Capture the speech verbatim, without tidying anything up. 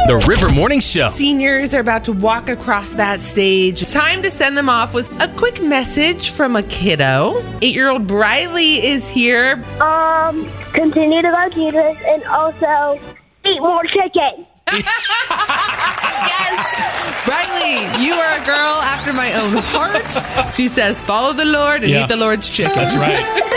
The River Morning Show. Seniors are about to walk across that stage. It's time to send them off with a quick message from a kiddo. Eight-year-old Briley is here. Um, continue to love Jesus and also eat more chicken. Yes! Briley, you are a girl after my own heart. She says, follow the Lord and Yeah. eat the Lord's chicken. That's right.